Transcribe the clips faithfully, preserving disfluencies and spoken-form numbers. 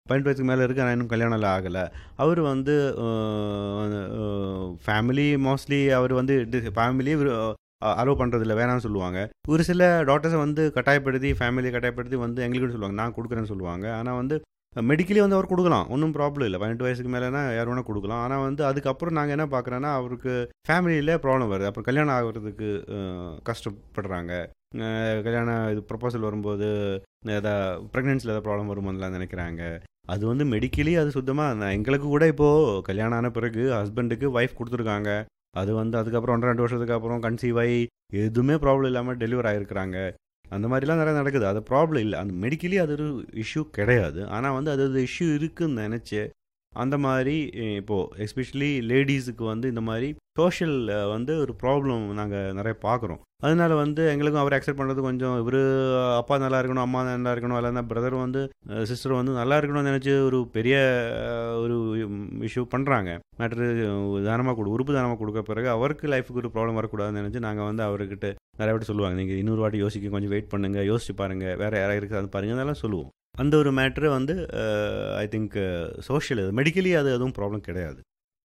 பதினெட்டு வயசுக்கு மேலே இருக்குது, ஆனால் இன்னும் கல்யாணம் எல்லாம் ஆகலை. அவர் வந்து ஃபேமிலி மோஸ்ட்லி அவர் வந்து ஃபேமிலியே அலோவ் பண்ணுறதில்ல, வேணாம்னு சொல்லுவாங்க. ஒரு சில டாக்டர்ஸை வந்து கட்டாயப்படுத்தி ஃபேமிலியை கட்டாயப்படுத்தி வந்து எங்களுக்கு சொல்லுவாங்க, நான் கொடுக்குறேன்னு சொல்லுவாங்க. ஆனால் வந்து மெடிக்கலி வந்து அவர் கொடுக்கலாம், ஒன்றும் ப்ராப்ளம் இல்லை. பதினெட்டு வயசுக்கு மேலேனா யார் வேணால் கொடுக்கலாம். ஆனால் வந்து அதுக்கப்புறம் நாங்கள் என்ன பார்க்குறோன்னா அவருக்கு ஃபேமிலியில் ப்ராப்ளம் வருது. அப்புறம் கல்யாணம் ஆகிறதுக்கு கஷ்டப்படுறாங்க. கல்யாணம் இது ப்ரொபோசல் வரும்போது எதாவது ப்ரெக்னென்சியில் எதாவது ப்ராப்ளம் வரும்போதுலாம் நினைக்கிறாங்க. அது வந்து மெடிக்கலி அது சுத்தமாக எங்களுக்கு கூட இப்போது கல்யாணம் ஆன பிறகு ஹஸ்பண்டுக்கு ஒய்ஃப் கொடுத்துருக்காங்க. அது வந்து அதுக்கப்புறம் ஒன்றரை ரெண்டு வருஷத்துக்கு அப்புறம் கன்சீவ் ஆகி எதுவுமே ப்ராப்ளம் இல்லாமல் டெலிவர் ஆகிருக்கிறாங்க. அந்த மாதிரிலாம் நிறையா நடக்குது. அது ப்ராப்ளம் இல்லை, அந்த மெடிக்கலி அது ஒரு இஷ்யூ கிடையாது. ஆனால் வந்து அது அது இஷ்யூ இருக்குதுன்னு நினச்சி அந்த மாதிரி இப்போது எஸ்பெஷலி லேடிஸுக்கு வந்து இந்த மாதிரி சோஷியல் வந்து ஒரு ப்ராப்ளம் நாங்கள் நிறைய பார்க்குறோம். அதனால வந்து எங்களுக்கும் அவர் அக்செப்ட் பண்ணுறது கொஞ்சம் இவர் அப்பா நல்லா இருக்கணும், அம்மா நல்லா இருக்கணும், இல்லைன்னா பிரதர் வந்து சிஸ்டர் வந்து நல்லா இருக்கணும்னு நினச்சி ஒரு பெரிய ஒரு இஷ்யூ பண்ணுறாங்க. மேட்ரு தானமாக கொடு உறுப்பு தானமாக கொடுக்க பிறகு அவருக்கு லைஃபுக்கு ஒரு ப்ராப்ளம் வரக்கூடாதுன்னு நினச்சி நாங்கள் வந்து அவர்கிட்ட நிறைய வாட்டி சொல்லுவாங்க, நீங்கள் இன்னொரு வாட்டி யோசிக்க கொஞ்சம் வெயிட் பண்ணுங்கள், யோசிச்சு பாருங்கள், வேறு யாராவது இருக்குது அது பாருங்கள், அதெல்லாம் சொல்லுவோம். அந்த ஒரு மேட்ரு வந்து ஐ திங்க் சோஷியல், மெடிக்கலி அது எதுவும் ப்ராப்ளம் கிடையாது.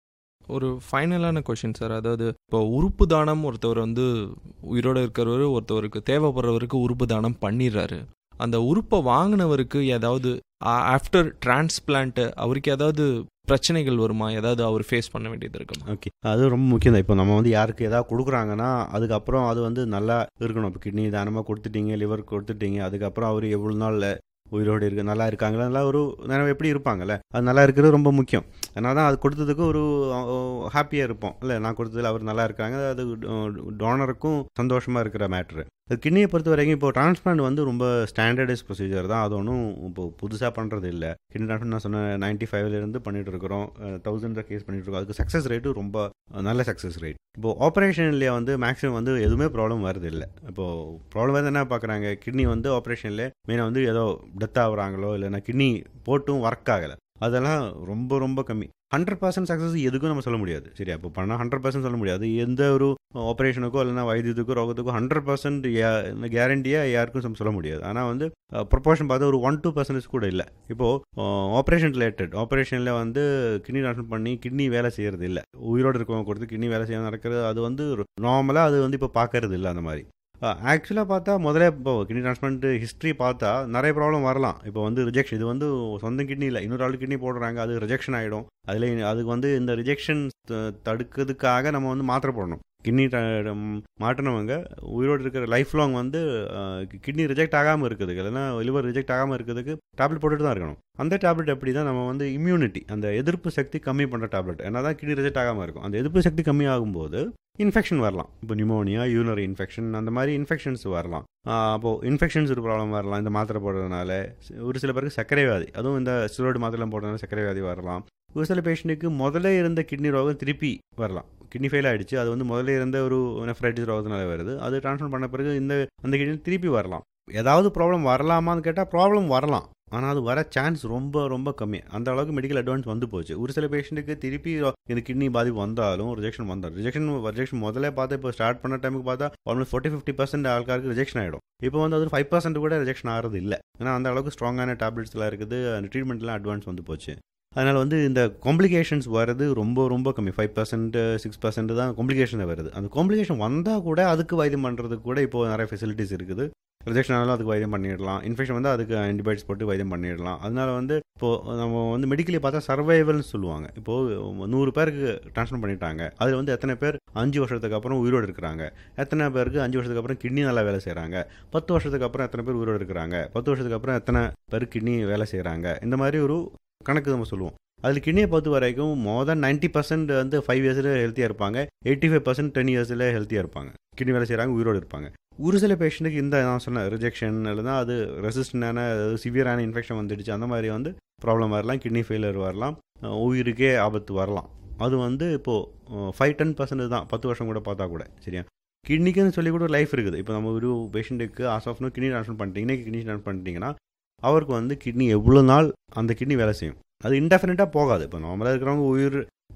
ஒரு ஃபைனலான கொஷின் சார், அதாவது இப்போ உறுப்பு தானம் ஒருத்தவர் வந்து உயிரோடு இருக்கிறவர் ஒருத்தவருக்கு தேவைப்படுறவருக்கு உறுப்பு தானம் பண்ணிடுறாரு. அந்த உறுப்பை வாங்கினவருக்கு ஏதாவது ஆஃப்டர் டிரான்ஸ்பிளான்ட்டு அவருக்கு ஏதாவது பிரச்சனைகள் வருமா, ஏதாவது அவர் ஃபேஸ் பண்ண வேண்டியது இருக்குமா? ஓகே, அது ரொம்ப முக்கியம் தான். இப்போ நம்ம வந்து யாருக்கு ஏதாவது கொடுக்குறாங்கன்னா அதுக்கப்புறம் அது வந்து நல்லா இருக்கணும். இப்போ கிட்னி தானமாக கொடுத்துட்டீங்க, லிவர் கொடுத்துட்டீங்க, அதுக்கப்புறம் அவர் எவ்வளோ நாள் உயிரோடு இருக்கு நல்லா இருக்காங்களா, நல்லா ஒரு நேரம் எப்படி இருப்பாங்கல்ல, அது நல்லா இருக்கிறது ரொம்ப முக்கியம். அதனால தான் அது கொடுத்ததுக்கு ஒரு ஹாப்பியாக இருப்போம் இல்லை, நான் கொடுத்ததில் அவர் நல்லா இருக்காங்க, அது டோனருக்கும் சந்தோஷமாக இருக்கிற மேட்ரு. அது கிட்னியை பொறுத்த வரைக்கும் இப்போ டிரான்ஸ்பிளான்ட் வந்து ரொம்ப ஸ்டாண்டர்டைஸ் ப்ரொசீஜர் தான், அது ஒன்றும் இப்போ புதுசாக பண்ணுறது இல்லை. கிட்னி டிரான்ஸ்பிளான்ட் நான் சொன்ன நைன்டி ஃபைவ்லேருந்து பண்ணிகிட்டு இருக்கிறோம், தௌசண்ட் கேஸ் பண்ணிகிட்டு இருக்கோம். அதுக்கு சக்ஸஸ் ரேட்டு ரொம்ப நல்ல சக்ஸஸ் ரேட். இப்போது ஆப்ரேஷன்லேயே வந்து மேக்ஸிமம் வந்து எதுவுமே ப்ராப்ளம் வருது இல்லை. இப்போது ப்ராப்ளம் வந்து என்ன பார்க்குறாங்க, கிட்னி வந்து ஆப்ரேஷன்லேயே மெயினாக வந்து ஏதோ டெத் ஆகுறாங்களோ இல்லைன்னா கிட்னி போட்டும் ஒர்க் ஆகலை, அதெல்லாம் ரொம்ப ரொம்ப கம்மி. ஹண்ட்ரட் பர்சன்ட் சக்ஸஸ் எதுக்கும் நம்ம சொல்ல முடியாது, சரியா? இப்போ பண்ணால் ஹண்ட்ரட் பர்சன்ட் சொல்ல முடியாது. எந்த ஒரு ஆப்ரேஷனுக்கோ இல்லைனா வைத்தியத்துக்கோ ரோகத்துக்கோ ஹண்ட்ரட் பர்சன்ட் கேரண்டியாக யாருக்கும் சொல்ல முடியாது. ஆனால் வந்து ப்ரொபோர்ஷன் பார்த்தா ஒரு ஒன் டூ பர்சன்டேஜ் கூட இல்லை. இப்போது ஆப்ரேஷன் ரிலேட்டட் ஆப்ரேஷனில் வந்து கிட்னி டிரான்ஸ்பிளான்ட் பண்ணி கிட்னி வேலை செய்கிறது இல்லை, உயிரோடு இருக்கவங்க கொடுத்து கிட்னி வேலை செய்ய நடக்கிறது, அது வந்து நார்மலாக அது வந்து இப்போ பார்க்கறது இல்லை. அந்த மாதிரி ஆக்சுவலாக பார்த்தா முதல்ல இப்போ கிட்னி டிரான்ஸ்பிளான்ட் ஹிஸ்ட்ரி பார்த்தா நிறைய ப்ராப்ளம் வரலாம். இப்போ வந்து ரிஜெக்ஷன், இது வந்து சொந்த கிட்னி இல்லை, இன்னொரு ஆள் கிட்னி போடுறாங்க, அது ரிஜெக்ஷன் ஆகிடும். அதில் அதுக்கு வந்து இந்த ரிஜெக்ஷன் தடுக்கிறதுக்காக நம்ம வந்து மாத்திரை போடணும். கிட்னி மாட்டினவங்க உயிரோடு இருக்கிற லைஃப் லாங் வந்து கிட்னி ரிஜெக்ட் ஆகாமல் இருக்கிறதுக்கு இல்லைன்னா லிவர் ரிஜெக்ட் ஆகாமல் இருக்கிறதுக்கு டேப்லெட் போட்டுட்டு தான் இருக்கணும். அந்த டேப்லெட் எப்படி தான் நம்ம வந்து இம்யூனிட்டி, அந்த எதிர்ப்பு சக்தி கம்மி பண்ணுற டேப்லெட், என்ன தான் கிட்னி ரிஜெக்ட் ஆகாமல் இருக்கும். அந்த எதிர்ப்பு சக்தி கம்மி ஆகும்போது இன்ஃபெக்ஷன் வரலாம். இப்போ நிமோனியா, யூரினரி இன்ஃபெக்ஷன், அந்த மாதிரி இன்ஃபெக்ஷன்ஸ் வரலாம். அப்போது இன்ஃபெக்ஷன்ஸ் ஒரு ப்ராப்ளம் வரலாம் இந்த மாத்திரை போடுறதுனால. ஒரு சில பேருக்கு சர்க்கரை வியாதி, அதுவும் இந்த ஸ்டெராய்டு மாத்திரைலாம் போடுறதுனால சர்க்கரை வியாதி வரலாம். ஒரு சில பேஷண்ட்டுக்கு முதல்ல இருந்த கிட்னி ரோகம் திருப்பி வரலாம். கிட்னி ஃபெயில் ஆகிடுச்சு, அது வந்து முதல்ல இருந்த ஒரு நெஃப்ரைட்டிஸ் ரோகத்தினால வருது, அது டிரான்ஸ்பிளான்ட் பண்ண பிறகு இந்த அந்த கிட்னி திருப்பி வரலாம். ஏதாவது ப்ராப்ளம் வரலாமான்னு கேட்டால் ப்ராப்ளம் வரலாம், ஆனால் அது வர சான்ஸ் ரொம்ப ரொம்ப கம்மி. அந்த அளவுக்கு மெடிக்கல் அட்வான்ஸ் வந்து போச்சு. ஒரு சில பேஷண்ட்டுக்கு திருப்பி இந்த கிட்னி பாதிப்பு வந்தாலும் ரிஜெக்ஷன் வந்தாலும் ரிஜெக்ஷன் ரிஜெக்ஷன் முதல்ல பார்த்தா இப்போ ஸ்டார்ட் பண்ண டைமுக்கு பார்த்தா almost forty fifty percent ஆൾக்காருக்கு rejection ஆகிடும். இப்போ வந்து அது ஃபைவ் பர்சன்ட் கூட ரிஜெக்ஷன் ஆகிறது இல்லை, ஏன்னா அந்த அளவுக்கு ஸ்ட்ராங்கான டேப்லெட்ஸ்லாம் இருக்குது, அந்த ட்ரீட்மெண்ட்லாம் அட்வான்ஸ் வந்து போச்சு. அதனால் வந்து இந்த காம்ப்ளிகேஷன்ஸ் வர்றது ரொம்ப ரொம்ப கம்மி, ஃபைவ் பர்சன்ட் சிக்ஸ் பர்சன்ட் தான் காம்ப்ளிகேஷன் வருது. அந்த காம்ப்ளிகேஷன் வந்தால் கூட அதுக்கு வைத்தியம் பண்ணுறதுக்கு கூட இப்போது நிறைய ஃபெசிலிட்டிஸ் இருக்குது. ரிஜெக்ஷன் ஆனாலும் அதுக்கு வைத்தியம் பண்ணிடலாம், இன்ஃபெக்ஷன் வந்து அதுக்கு ஆன்டிபயோட்டிக்ஸ் போட்டு வைத்தியம் பண்ணிடலாம். அதனால் வந்து இப்போது நம்ம வந்து மெடிக்கலி பார்த்தா சர்வைவல்னு சொல்லுவாங்க. இப்போது நூறு பேருக்கு டிரான்ஸ்பிளான்ட் பண்ணிட்டாங்க, அதில் வந்து எத்தனை பேர் அஞ்சு வருஷத்துக்கு அப்புறம் உயிரோடு இருக்கிறாங்க, எத்தனை பேருக்கு அஞ்சு வருஷத்துக்கு அப்புறம் கிட்னி நல்லா வேலை செய்கிறாங்க, பத்து வருஷத்துக்கு அப்புறம் எத்தனை பேர் உயிரோடு இருக்கிறாங்க, பத்து வருஷத்துக்கு அப்புறம் எத்தனை பேர் கிட்னி வேலை செய்கிறாங்க, இந்த மாதிரி ஒரு கணக்கு நம்ம சொல்லுவோம். அதில் கிட்னியை பொறுத்த வரைக்கும் மோர் தென் நைன்ட்டி பர்சன்ட் வந்து ஃபைவ் இயர்ஸில் ஹெல்த்தியாக இருப்பாங்க, எயிட்டி ஃபைவ் பர்சன்ட் டென் இயர்ஸில் ஹெல்த்தியாக இருப்பாங்க, கிட்னி வேலை செய்கிறாங்க, உயிரோடு இருப்பாங்க. ஒரு சில பேஷண்ட்டுக்கு இந்த நான் சொன்ன ரிஜெக்ஷன் இல்லைனா அது ரெசிஸ்டண்டான சிவியரான இன்ஃபெக்ஷன் வந்துடுச்சு, அந்த மாதிரி வந்து ப்ராப்ளம் வரலாம், கிட்னி ஃபெயிலியர் வரலாம், உயிருக்கே ஆபத்து வரலாம். அது வந்து இப்போது ஃபைவ் டென் பர்சன்ட் தான், பத்து வருஷம் கூட பார்த்தா கூட, சரியா? கிட்னிக்குன்னு சொல்லி கூட லைஃப் இருக்குது. இப்போ நம்ம ஒரு பேஷண்ட்டுக்கு ஆஸ் ஆஃப்னு கிட்னி ட்ரான்ஸ்ஃபர் பண்ணிட்டீங்க, இன்றைக்கி கிட்னி ட்ரான்ஸ்ஃபர் பண்ணிட்டீங்கன்னா அவருக்கு வந்து கிட்னி எவ்வளோ நாள் அந்த கிட்னி வேலை செய்யும், அது இன்டெஃபினட்டாக போகாது. இப்போ நார்மலாக இருக்கிறவங்க உயிர்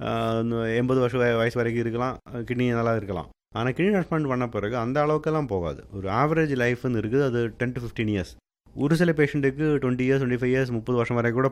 எண்பது வருஷம் வயசு வரைக்கும் இருக்கலாம், கிட்னி நல்லா இருக்கலாம். ஆனால் கிட்னி ட்ரான்ஸ்பிளான்ட் பண்ண பிறகு அந்த அளவுக்கெல்லாம் போகாது. ஒரு ஆவரேஜ் லைஃப்னு இருக்குது, அது டென் டு ஃபிஃப்டீன் இயர்ஸ். ஒரு சில பேஷண்ட்டுக்கு twenty years twenty five years முப்பது வருஷம் வரை கூட